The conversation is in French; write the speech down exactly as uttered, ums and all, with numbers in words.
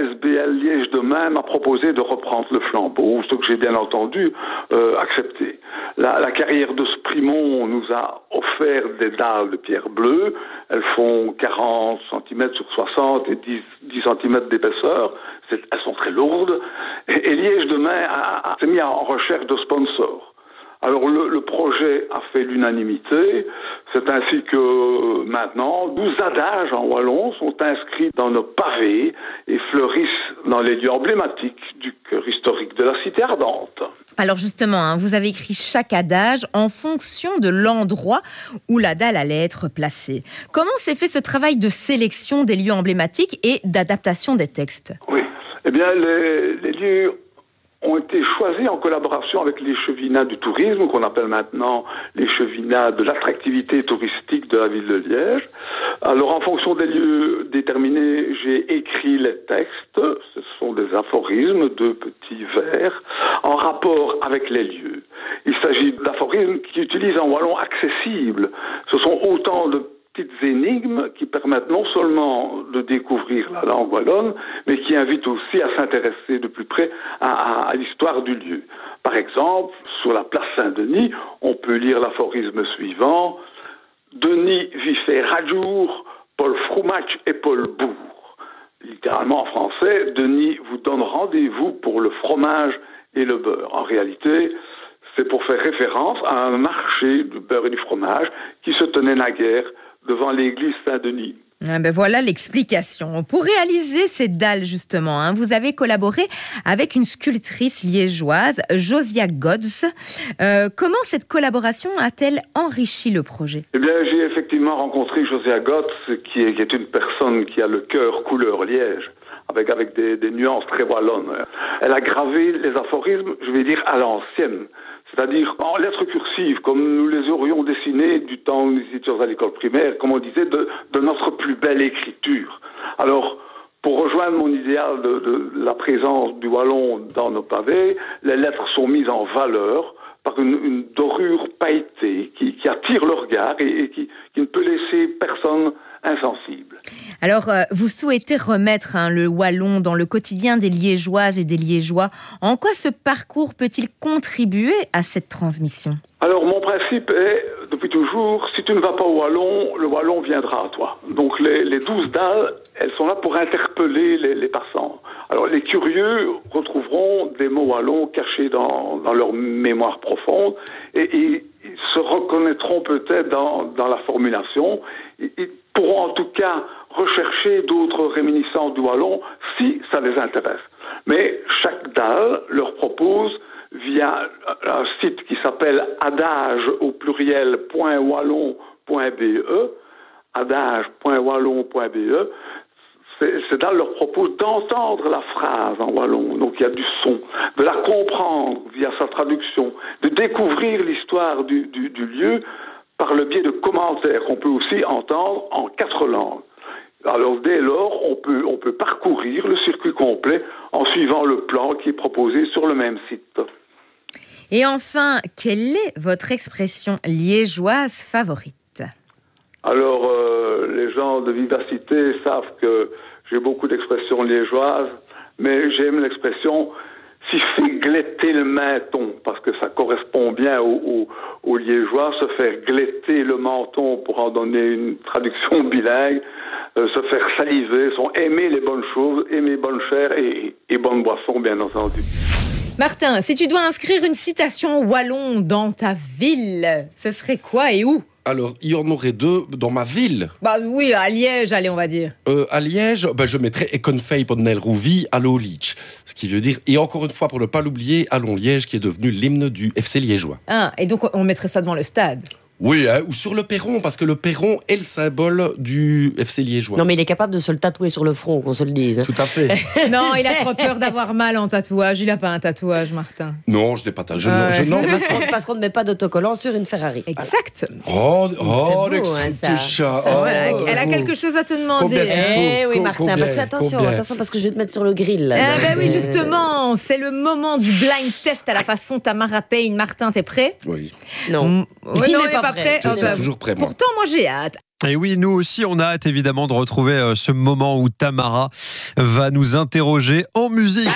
S B L Liège demain m'a proposé de reprendre le flambeau, ce que j'ai bien entendu euh, accepté. La, la carrière de Sprimont nous a offert des dalles de pierre bleue. Elles font quarante centimètres sur soixante et dix centimètres d'épaisseur. C'est, elles sont très lourdes. Et, et Liège demain a, a, s'est mis en recherche de sponsors. Alors le, le projet a fait l'unanimité, c'est ainsi que maintenant douze adages en wallon sont inscrits dans nos pavés et fleurissent dans les lieux emblématiques du cœur historique de la cité ardente. Alors justement, hein, vous avez écrit chaque adage en fonction de l'endroit où la dalle allait être placée. Comment s'est fait ce travail de sélection des lieux emblématiques et d'adaptation des textes ? Oui, eh bien les, les lieux ont été choisis en collaboration avec les chevinats du tourisme, qu'on appelle maintenant les chevinats de l'attractivité touristique de la ville de Liège. Alors, en fonction des lieux déterminés, j'ai écrit les textes. Ce sont des aphorismes de petits vers en rapport avec les lieux. Il s'agit d'aphorismes qui utilisent un wallon accessible. Ce sont autant de petites énigmes qui permettent non seulement de découvrir la langue wallonne, mais qui invitent aussi à s'intéresser de plus près à, à, à l'histoire du lieu. Par exemple, sur la place Saint-Denis, on peut lire l'aphorisme suivant « Denis vit fait rajour, Paul Fromage et Paul Bourg ». Littéralement en français, Denis vous donne rendez-vous pour le fromage et le beurre. En réalité, c'est pour faire référence à un marché du beurre et du fromage qui se tenait naguère devant l'église Saint-Denis. Ah ben voilà l'explication. Pour réaliser ces dalles, justement, hein, vous avez collaboré avec une sculptrice liégeoise, Josia Godz. Euh, comment cette collaboration a-t-elle enrichi le projet ? Eh bien, j'ai effectivement rencontré Josia Godz, qui est, qui est une personne qui a le cœur couleur Liège, avec, avec des, des nuances très wallonnes. Elle a gravé les aphorismes, je vais dire, à l'ancienne. C'est-à-dire en lettres cursives, comme nous les aurions dessinées du temps où nous étions à l'école primaire, comme on disait, de, de notre plus belle écriture. Alors, pour rejoindre mon idéal de, de la présence du wallon dans nos pavés, les lettres sont mises en valeur par une, une dorure pailletée qui, qui attire le regard et, et qui, qui ne peut laisser personne insensible. Alors, euh, vous souhaitez remettre hein, le wallon dans le quotidien des Liégeoises et des Liégeois. En quoi ce parcours peut-il contribuer à cette transmission ? Alors, mon principe est, depuis toujours, si tu ne vas pas au wallon, le wallon viendra à toi. Donc, les, les douze dalles, elles sont là pour interpeller les, les passants. Alors, les curieux retrouveront des mots wallons cachés dans, dans leur mémoire profonde et, et ils se reconnaîtront peut-être dans, dans la formulation. Ils, ils pourront en tout cas rechercher d'autres réminiscences du wallon si ça les intéresse. Mais chaque dalle leur propose, via un site qui s'appelle adage au pluriel point wallon point be, adage point wallon point be, ces dalles leur propose d'entendre la phrase en wallon, donc il y a du son, de la comprendre via sa traduction, de découvrir l'histoire du, du, du lieu par le biais de commentaires qu'on peut aussi entendre en quatre langues. Alors dès lors, on peut, on peut parcourir le circuit complet en suivant le plan qui est proposé sur le même site. Et enfin, quelle est votre expression liégeoise favorite ? Alors, euh, les gens de Vivacité savent que j'ai beaucoup d'expressions liégeoises, mais j'aime l'expression « si fait gléter le menton », parce que ça correspond bien au, au, au liégeois, se faire gléter le menton pour en donner une traduction bilingue, euh, se faire saliver, sont aimer les bonnes choses, aimer bonne chair et, et bonnes boissons, bien entendu. Martin, si tu dois inscrire une citation wallon dans ta ville, ce serait quoi et où ? Alors, il y en aurait deux dans ma ville. Bah oui, à Liège, allez, on va dire. Euh, à Liège, ben, je mettrais Econfei Podnel Rouvi, Allo Liège. Ce qui veut dire, et encore une fois, pour ne pas l'oublier, Allons Liège, qui est devenu l'hymne du F C liégeois. Ah, et donc on mettrait ça devant le stade ? Oui, hein, ou sur le perron, parce que le perron est le symbole du F C liégeois. Non, mais il est capable de se le tatouer sur le front, qu'on se le dise. Hein. Tout à fait. Non, il a trop peur d'avoir mal en tatouage. Il n'a pas un tatouage, Martin. Non, je n'ai pas tatouage. Ouais. Je, je, non, parce, qu'on, parce qu'on ne met pas d'autocollant sur une Ferrari. Exactement. Oh, oh beau, l'exemple hein, ça. du chat. Ça, Oh, Voilà, oh, elle a oh. quelque chose à te demander. Combien est-ce qu'il faut Eh oui, Co- Martin, combien, parce que attention, combien attention, parce que je vais te mettre sur le grill. Là. Ah ben oui, justement, c'est le moment du blind test à la façon Tamara Payne. Martin, t'es prêt ? Oui. Non. Mm. Ouais, Il non, n'est il pas n'est pas prêt. prêt. Je Ah suis bah, toujours prêt, moi. Pourtant, moi, j'ai hâte. Et oui, nous aussi, on a hâte évidemment de retrouver ce moment où Tamara va nous interroger en musique.